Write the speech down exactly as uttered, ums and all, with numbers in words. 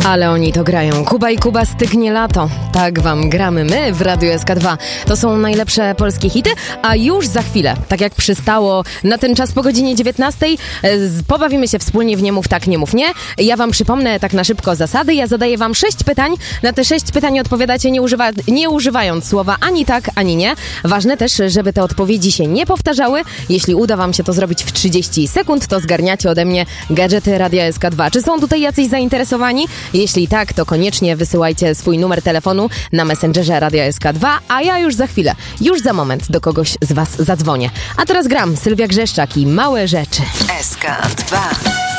Ale oni to grają. Kuba i Kuba, stygnie lato. Tak wam gramy my w Radiu S K dwa. To są najlepsze polskie hity, a już za chwilę, tak jak przystało na ten czas po godzinie dziewiętnastej, pobawimy się wspólnie w Nie mów tak, nie mów nie. Ja wam przypomnę tak na szybko zasady. Ja zadaję wam sześć pytań. Na te sześć pytań odpowiadacie nie, używa, nie używając słowa ani tak, ani nie. Ważne też, żeby te odpowiedzi się nie powtarzały. Jeśli uda wam się to zrobić w trzydzieści sekund, to zgarniacie ode mnie gadżety Radia S K dwa. Czy są tutaj jacyś zainteresowani? Jeśli tak, to koniecznie wysyłajcie swój numer telefonu na Messengerze Radia S K dwa, a ja już za chwilę, już za moment do kogoś z was zadzwonię. A teraz gram Sylwia Grzeszczak i Małe rzeczy. S K dwa.